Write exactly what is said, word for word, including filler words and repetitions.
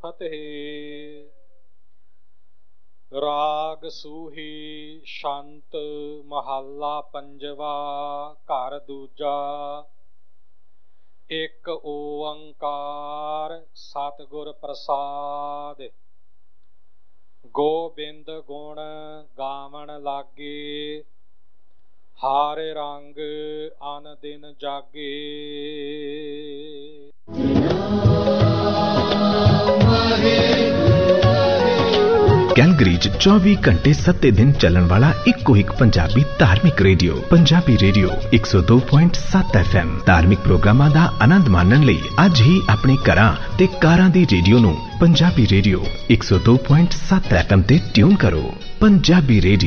ਫਤਿਹ। ਰਾਗ ਸੂਹੀ ਸ਼ੰਤ ਮਹੱਲਾ ਪੰਜਵਾ। ਘਰ ਦੂਜਾ। ਇੱਕ ਓੰਕਾਰ ਸਤਿਗੁਰ ਪ੍ਰਸਾਦਿ। ਗੋਬਿੰਦ ਗੁਣ ਗਾਵਣ ਲਾਗੇ, ਹਰ ਰੰਗ ਅਨ ਦਿਨ ਜਾਗੇ। ਕੈਲਗਰੀ ਚ ਚੌਵੀ ਘੰਟੇ ਸੱਤੇ ਦਿਨ ਚੱਲਣ ਵਾਲਾ ਇੱਕੋ ਇੱਕ ਪੰਜਾਬੀ ਧਾਰਮਿਕ ਰੇਡੀਓ ਪੰਜਾਬੀ ਰੇਡੀਓ ਇੱਕ ਸੌ ਦੋ ਪੁਆਇੰਟ ਸੱਤ ਐਫ ਐਮ। ਧਾਰਮਿਕ ਪ੍ਰੋਗਰਾਮਾਂ ਦਾ ਆਨੰਦ ਮਾਣਨ ਲਈ ਅੱਜ ਹੀ ਆਪਣੇ ਘਰਾਂ ਤੇ ਕਾਰਾਂ ਦੀ ਰੇਡੀਓ ਨੂੰ ਪੰਜਾਬੀ ਰੇਡੀਓ ਇੱਕ ਸੌ ਦੋ ਪੁਆਇੰਟ ਸੱਤ ਐਫ ਐਮ ਤੇ ਟਿਊਨ ਕਰੋ। ਪੰਜਾਬੀ ਰੇਡੀਓ।